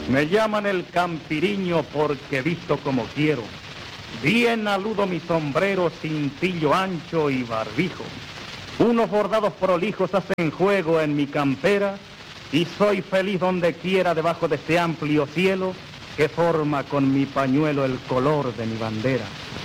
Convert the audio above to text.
Me llaman el campiriño porque visto como quiero. Bien aludo mi sombrero, cintillo ancho y barbijo. Unos bordados prolijos hacen juego en mi campera y soy feliz donde quiera debajo de este amplio cielo que forma con mi pañuelo el color de mi bandera.